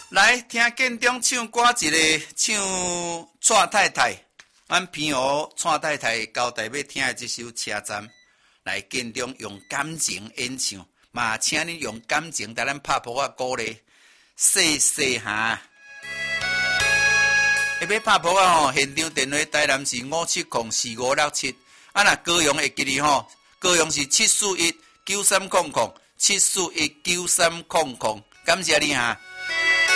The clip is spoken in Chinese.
来听建中唱歌一个，唱蔡太太，阮平湖蔡太太交代要听的这首《车站》，来建中用感情演唱，嘛，请你用感情甲咱拍扑啊鼓励，细细下。要拍扑啊吼，现场电话台南是57045567，啊若高雄会记哩吼，高雄是7419300，7419300，感谢你哈。